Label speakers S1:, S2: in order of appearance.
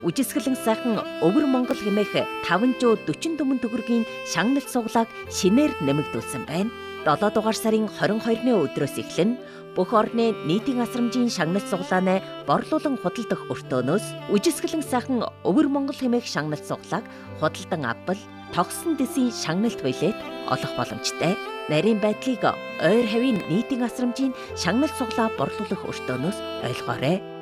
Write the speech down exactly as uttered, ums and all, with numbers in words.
S1: Үжисгэлэн сайхан Өвөр Монгол хэмээх таван жүз дөрвөн төгрөгийн шагналт сугалааг шинээр нэмэгдүүлсэн байна. долоо дугаар сарын хорин хоёрны өдрөөс эхлэн бүх орны нийтийн асрамжийн шагналт сугалааны борлуулан худалдах өртөөнөөс үжисгэлэн сайхан Өвөр Монгол хэмээх шагналт сугалааг худалдан авбал тогсон дэсийн шагналт билет олох боломжтой. Нарийн байдлыг ойр хавийн нийтийн асрамжийн шагналт сугалаа борлуулах өртөөнөөс ойлгоорой.